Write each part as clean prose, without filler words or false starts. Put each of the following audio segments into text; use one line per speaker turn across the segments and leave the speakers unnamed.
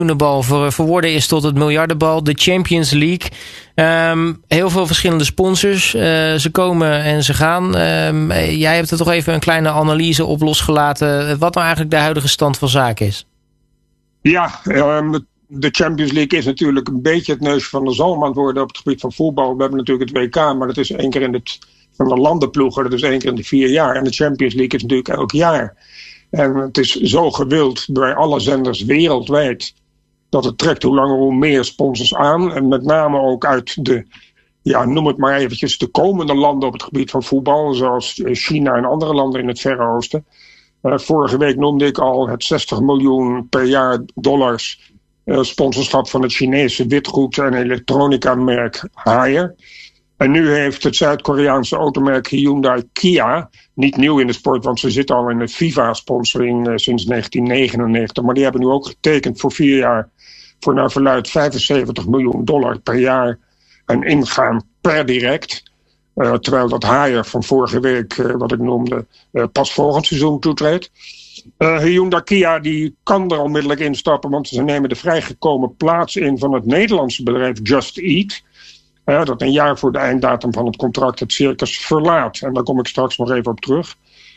miljoenenbal verworden is tot het miljardenbal, de Champions League. Heel veel verschillende sponsors. Ze komen en ze gaan. Jij hebt er toch even een kleine analyse op losgelaten. Wat nou eigenlijk de huidige stand van zaken is?
Ja, de Champions League is natuurlijk een beetje het neusje van de zalm aan het worden op het gebied van voetbal. We hebben natuurlijk het WK, maar dat is 1 keer van de landenploegen. Dat is 1 keer in de 4 jaar. En de Champions League is natuurlijk elk jaar. En het is zo gewild bij alle zenders wereldwijd dat het trekt hoe langer hoe meer sponsors aan. En met name ook uit de, noem het maar eventjes, de komende landen op het gebied van voetbal. Zoals China en andere landen in het Verre Oosten. Vorige week noemde ik al het 60 miljoen per jaar dollars sponsorschap van het Chinese witgoed- en elektronica-merk Haier. En nu heeft het Zuid-Koreaanse automerk Hyundai Kia, niet nieuw in de sport, want ze zitten al in de FIFA-sponsoring sinds 1999. Maar die hebben nu ook getekend voor 4 jaar voor naar verluidt $75 miljoen per jaar en ingaan per direct. Terwijl dat Haier van vorige week, wat ik noemde, pas volgend seizoen toetreedt. Hyundai Kia die kan er onmiddellijk instappen, want ze nemen de vrijgekomen plaats in van het Nederlandse bedrijf Just Eat. Dat een jaar voor de einddatum van het contract het circus verlaat. En daar kom ik straks nog even op terug.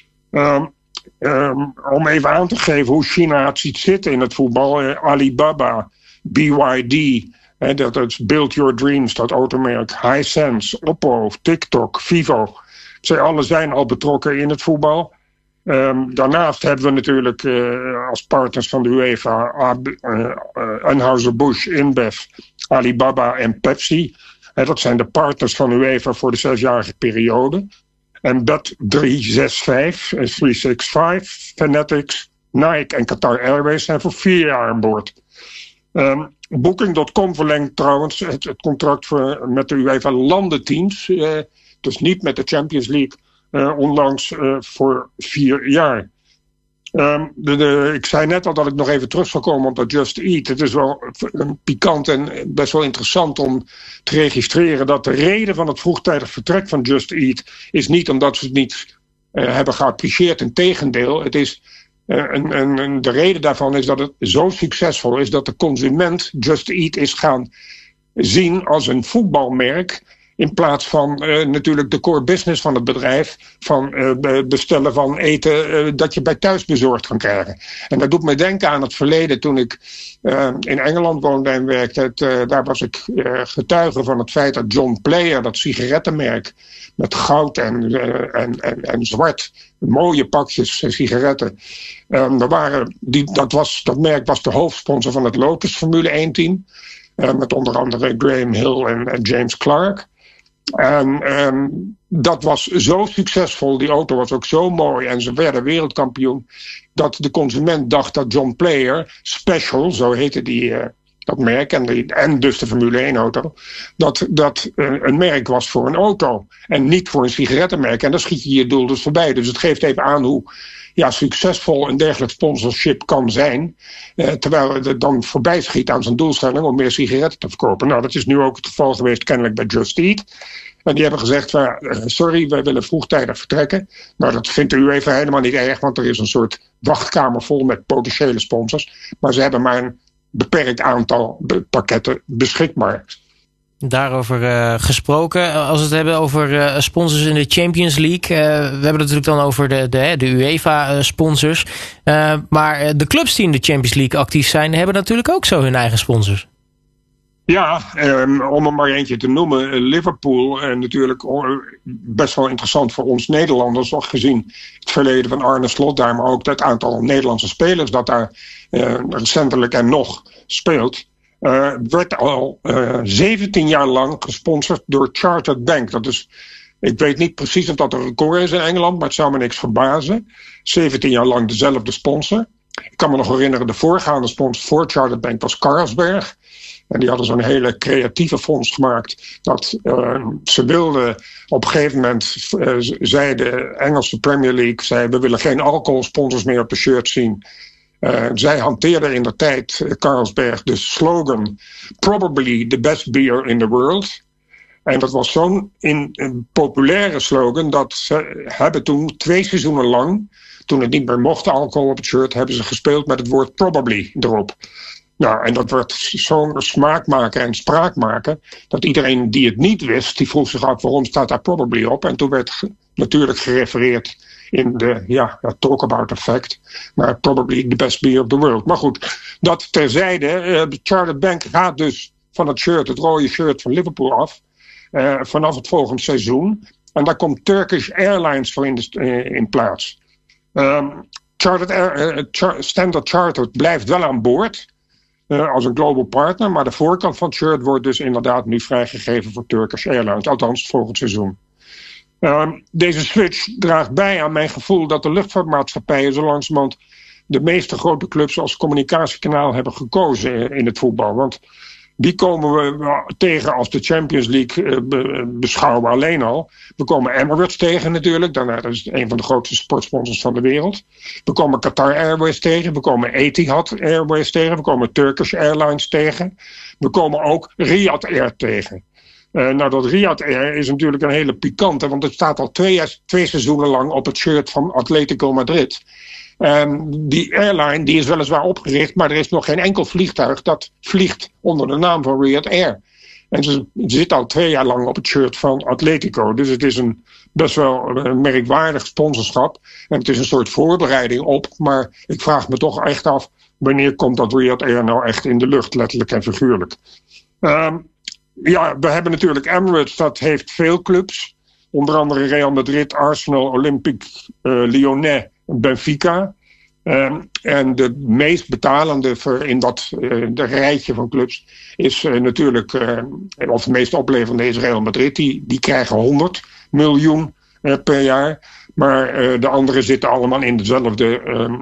Om even aan te geven hoe China het ziet zitten in het voetbal. Alibaba, BYD, dat is Build Your Dreams, dat automerk, Hisense, Oppo, TikTok, Vivo. Zij alle zijn al betrokken in het voetbal. Daarnaast hebben we natuurlijk als partners van de UEFA Anheuser-Busch, InBev, Alibaba en Pepsi. Dat zijn de partners van UEFA voor de 6-jarige periode. En Bet365, 365, Fanatics, Nike en Qatar Airways zijn voor 4 jaar aan boord. Booking.com verlengt trouwens het contract met de UEFA landenteams. Dus niet met de Champions League, onlangs voor 4 jaar. Ik zei net al dat ik nog even terug zou komen op dat Just Eat. Het is wel pikant en best wel interessant om te registreren dat de reden van het vroegtijdig vertrek van Just Eat is niet omdat ze het niet hebben geapprecieerd. Integendeel, het is de reden daarvan is dat het zo succesvol is dat de consument Just Eat is gaan zien als een voetbalmerk. In plaats van natuurlijk de core business van het bedrijf. Van bestellen van eten dat je bij thuis bezorgd kan krijgen. En dat doet me denken aan het verleden toen ik in Engeland woonde en werkte. Daar was ik getuige van het feit dat John Player, dat sigarettenmerk met goud en zwart, mooie pakjes sigaretten. Dat merk was de hoofdsponsor van het Lotus Formule 1 team. Met onder andere Graham Hill en James Clark. En dat was zo succesvol, die auto was ook zo mooi en ze werden wereldkampioen, dat de consument dacht dat John Player Special, zo heette dat merk en dus de Formule 1 auto, dat een merk was voor een auto en niet voor een sigarettenmerk. En dan schiet je je doel dus voorbij. Dus het geeft even aan hoe succesvol een dergelijk sponsorship kan zijn, terwijl het dan voorbij schiet aan zijn doelstelling om meer sigaretten te verkopen. Nou, dat is nu ook het geval geweest kennelijk bij Just Eat. En die hebben gezegd, sorry, wij willen vroegtijdig vertrekken. Nou, dat vindt de UEFA helemaal niet erg, want er is een soort wachtkamer vol met potentiële sponsors. Maar ze hebben maar een beperkt aantal pakketten beschikbaar.
Daarover gesproken, als we het hebben over sponsors in de Champions League. We hebben het natuurlijk dan over de UEFA-sponsors. Maar de clubs die in de Champions League actief zijn, hebben natuurlijk ook zo hun eigen sponsors.
Ja, om er maar eentje te noemen, Liverpool. En natuurlijk best wel interessant voor ons Nederlanders, gezien het verleden van Arne Slot daar, maar ook het aantal Nederlandse spelers dat daar recentelijk en nog speelt. Werd al 17 jaar lang gesponsord door Chartered Bank. Dat is, ik weet niet precies of dat een record is in Engeland, maar het zou me niks verbazen. 17 jaar lang dezelfde sponsor. Ik kan me nog herinneren, de voorgaande sponsor voor Chartered Bank was Carlsberg. En die hadden zo'n hele creatieve fonds gemaakt. Dat ze wilden op een gegeven moment, zei de Engelse Premier League, we willen geen alcoholsponsors meer op de shirt zien. Zij hanteerden in de tijd, Carlsberg, de slogan Probably the best beer in the world. En dat was zo'n populaire slogan dat ze hebben toen 2 seizoenen lang, toen het niet meer mocht alcohol op het shirt, hebben ze gespeeld met het woord probably erop. Nou, en dat werd zo'n smaakmaker en spraakmaker, dat iedereen die het niet wist, die vroeg zich af waarom staat daar probably op. En toen werd natuurlijk gerefereerd in de, talk about effect, maar probably the best beer of the world. Maar goed, dat terzijde. Chartered Bank gaat dus van het rode shirt van Liverpool af, vanaf het volgende seizoen. En daar komt Turkish Airlines voor in plaats. Standard Chartered blijft wel aan boord als een global partner, maar de voorkant van het shirt wordt dus inderdaad nu vrijgegeven voor Turkish Airlines, althans volgend seizoen. Deze switch draagt bij aan mijn gevoel dat de luchtvaartmaatschappijen zo langzamerhand de meeste grote clubs als communicatiekanaal hebben gekozen in het voetbal. Want die komen we tegen als de Champions League beschouwen alleen al. We komen Emirates tegen natuurlijk. Dat is een van de grootste sportsponsors van de wereld. We komen Qatar Airways tegen. We komen Etihad Airways tegen. We komen Turkish Airlines tegen. We komen ook Riyadh Air tegen. Dat Riyadh Air is natuurlijk een hele pikante. Want het staat al twee seizoenen lang op het shirt van Atletico Madrid. Die airline die is weliswaar opgericht, maar er is nog geen enkel vliegtuig dat vliegt onder de naam van Riyadh Air. En ze zit al 2 jaar lang op het shirt van Atletico. Dus het is een best wel merkwaardig sponsorschap. En het is een soort voorbereiding op. Maar ik vraag me toch echt af, wanneer komt dat Riyadh Air nou echt in de lucht, letterlijk en figuurlijk. We hebben natuurlijk Emirates, dat heeft veel clubs. Onder andere Real Madrid, Arsenal, Olympique Lyonnais, Benfica. En de meest betalende in de rijtje van clubs is natuurlijk, of de meest oplevende is Real Madrid. Die krijgen 100 miljoen per jaar. Maar de anderen zitten allemaal in dezelfde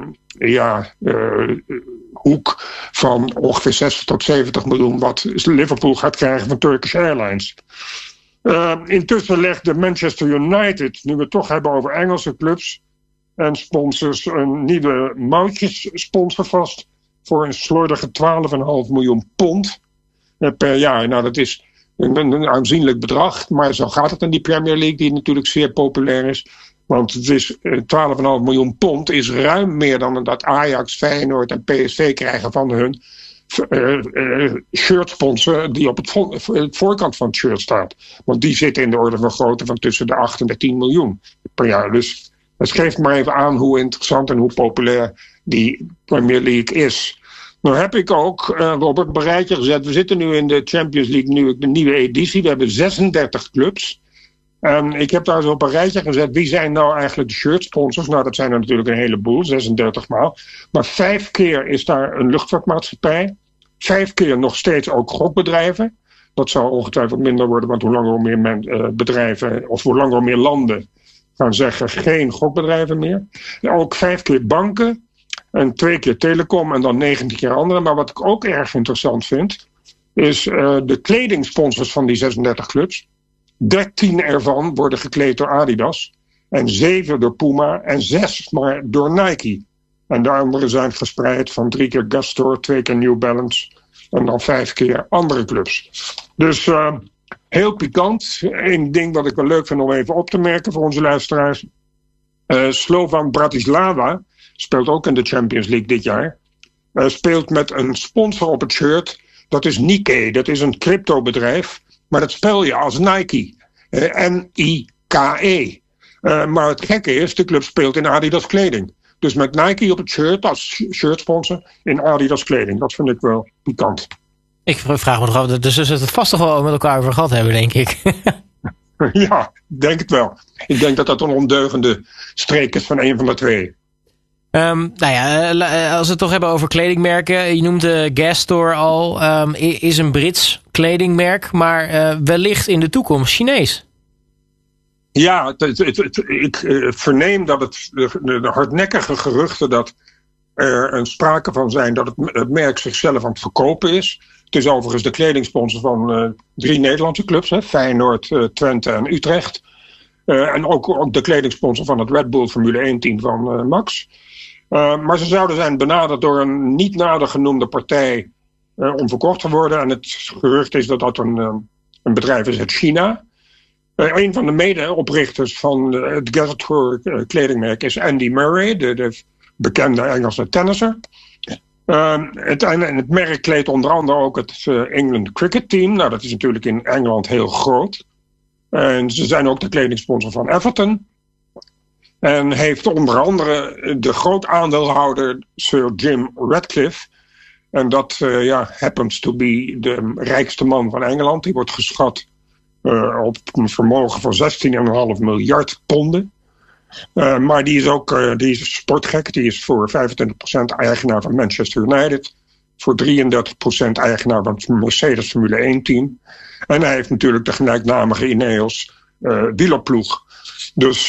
hoek van ongeveer 60 tot 70 miljoen wat Liverpool gaat krijgen van Turkish Airlines. Intussen legde Manchester United, nu we het toch hebben over Engelse clubs en sponsors, een nieuwe moutjessponsor vast voor een slordige 12,5 miljoen pond per jaar. Nou, dat is een aanzienlijk bedrag, maar zo gaat het in die Premier League, die natuurlijk zeer populair is. Want het is 12,5 miljoen pond is ruim meer dan dat Ajax, Feyenoord en PSV krijgen van hun shirtsponsor die op het voorkant van het shirt staat. Want die zitten in de orde van grootte van tussen de 8 en de 10 miljoen per jaar. Dus het geeft maar even aan hoe interessant en hoe populair die Premier League is. Nou heb ik ook, Robert, een rijtje gezet. We zitten nu in de Champions League, nu de nieuwe editie. We hebben 36 clubs. Ik heb daar zo op een rijtje gezet. Wie zijn nou eigenlijk de shirtsponsors? Nou, dat zijn er natuurlijk een heleboel, 36 maal. Maar 5 keer is daar een luchtvaartmaatschappij. 5 keer nog steeds ook gokbedrijven. Dat zal ongetwijfeld minder worden, want hoe langer hoe meer bedrijven, of hoe langer hoe meer landen gaan zeggen geen gokbedrijven meer. Ook 5 keer banken. En 2 keer telecom en dan 19 keer andere. Maar wat ik ook erg interessant vind, is de kledingsponsors van die 36 clubs. 13 ervan worden gekleed door Adidas. En 7 door Puma en 6 maar door Nike. En de anderen zijn verspreid van 3 keer Gastor, 2 keer New Balance en dan 5 keer andere clubs. Dus heel pikant. Eén ding wat ik wel leuk vind om even op te merken voor onze luisteraars. Slovan Bratislava speelt ook in de Champions League dit jaar. Speelt met een sponsor op het shirt. Dat is Nikkei. Dat is een cryptobedrijf. Maar dat spel je als Nike. Nike. Maar het gekke is, de club speelt in Adidas kleding. Dus met Nike op het shirt als shirtsponsor in Adidas kleding. Dat vind ik wel pikant.
Ik vraag me toch af, dus ze het vast toch wel met elkaar over gehad hebben, denk ik.
Ja, denk het wel. Ik denk dat dat een ondeugende streek is van een van de twee.
Als we het toch hebben over kledingmerken. Je noemde Gastor al. Is een Brits kledingmerk, maar wellicht in de toekomst Chinees.
Ja, ik verneem dat de hardnekkige geruchten dat er een sprake van zijn dat het merk zichzelf aan het verkopen is. Het is overigens de kledingsponsor van 3 Nederlandse clubs. Feyenoord, Twente en Utrecht. En ook de kledingsponsor van het Red Bull Formule 1 team van Max. Maar ze zouden zijn benaderd door een niet nader genoemde partij om verkocht te worden. En het gerucht is dat dat een bedrijf is uit China. Een van de medeoprichters van het Gastor kledingmerk is Andy Murray, de bekende Engelse tennisser. Het merk kleedt onder andere ook het England Cricket Team. Nou, dat is natuurlijk in Engeland heel groot. En ze zijn ook de kledingsponsor van Everton. En heeft onder andere de groot aandeelhouder Sir Jim Ratcliffe. En dat happens to be de rijkste man van Engeland. Die wordt geschat op een vermogen van 16,5 miljard ponden. Maar die is sportgek. Die is voor 25% eigenaar van Manchester United. Voor 33% eigenaar van het Mercedes Formule 1 team. En hij heeft natuurlijk de gelijknamige Ineos wielerploeg. Dus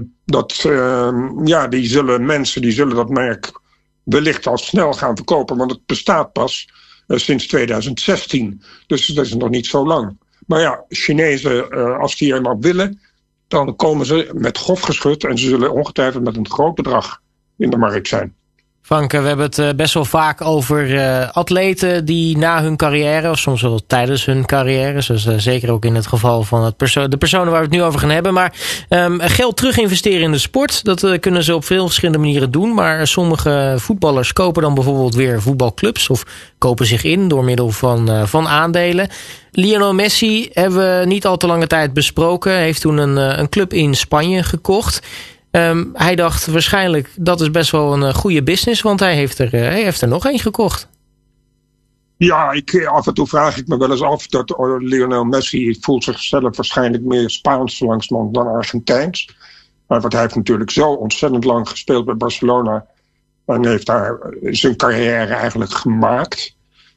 die zullen dat merk wellicht al snel gaan verkopen. Want het bestaat pas sinds 2016. Dus dat is nog niet zo lang. Maar ja, Chinezen, als die eenmaal willen, dan komen ze met grof geschut. En ze zullen ongetwijfeld met een groot bedrag in de markt zijn. Frank,
we hebben het best wel vaak over atleten die na hun carrière, of soms wel tijdens hun carrière, zoals zeker ook in het geval van de personen waar we het nu over gaan hebben, maar geld terug investeren in de sport, dat kunnen ze op veel verschillende manieren doen, maar sommige voetballers kopen dan bijvoorbeeld weer voetbalclubs of kopen zich in door middel van aandelen. Lionel Messi hebben we niet al te lange tijd besproken, heeft toen een club in Spanje gekocht. Hij dacht waarschijnlijk dat is best wel een goede business, want hij heeft er nog één gekocht.
Ja, af en toe vraag ik me wel eens af dat Lionel Messi voelt zichzelf waarschijnlijk meer Spaans langzamerhand dan Argentijns. Want hij heeft natuurlijk zo ontzettend lang gespeeld bij Barcelona en heeft daar zijn carrière eigenlijk gemaakt.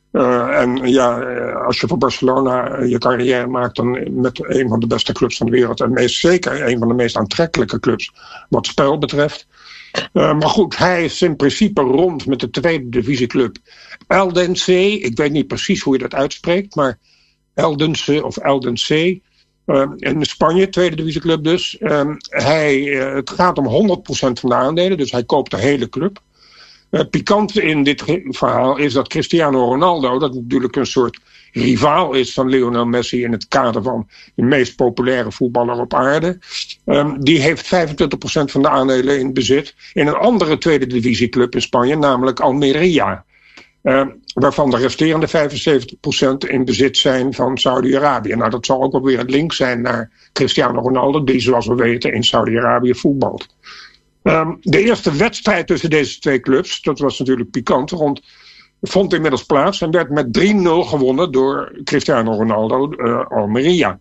Als je voor Barcelona je carrière maakt, dan met een van de beste clubs van de wereld. En zeker een van de meest aantrekkelijke clubs wat spel betreft. Maar goed, hij is in principe rond met de tweede divisieclub Eldense. Ik weet niet precies hoe je dat uitspreekt, maar Eldense of Eldense. In Spanje, tweede divisieclub dus. Het gaat om 100% van de aandelen, dus hij koopt de hele club. Pikant in dit verhaal is dat Cristiano Ronaldo, dat natuurlijk een soort rivaal is van Lionel Messi in het kader van de meest populaire voetballer op aarde, die heeft 25% van de aandelen in bezit in een andere tweede divisieclub in Spanje, namelijk Almeria. Waarvan de resterende 75% in bezit zijn van Saudi-Arabië. Nou, dat zal ook wel weer een link zijn naar Cristiano Ronaldo, die zoals we weten in Saudi-Arabië voetbalt. De eerste wedstrijd tussen deze twee clubs, dat was natuurlijk pikant, vond inmiddels plaats en werd met 3-0 gewonnen door Cristiano Ronaldo, Almeria.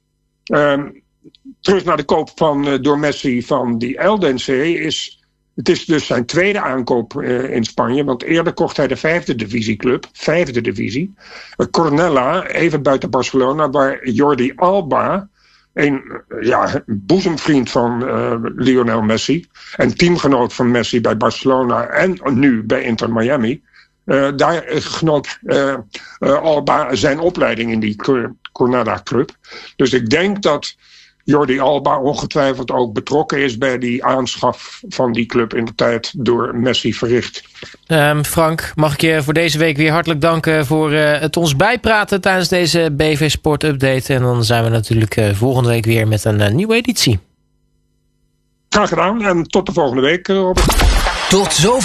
Terug naar de koop door Messi van die Eldense het is dus zijn tweede aankoop in Spanje, want eerder kocht hij de vijfde divisie, Cornellà, even buiten Barcelona, waar Jordi Alba, een boezemvriend van Lionel Messi en teamgenoot van Messi bij Barcelona en nu bij Inter Miami. Daar genoot Alba zijn opleiding in die Cornellà club. Dus ik denk dat Jordi Alba ongetwijfeld ook betrokken is bij die aanschaf van die club in de tijd door Messi verricht.
Frank, mag ik je voor deze week weer hartelijk danken voor het ons bijpraten tijdens deze BV Sport Update. En dan zijn we natuurlijk volgende week weer met een nieuwe editie.
Graag gedaan en tot de volgende week, Robert.
Tot zover.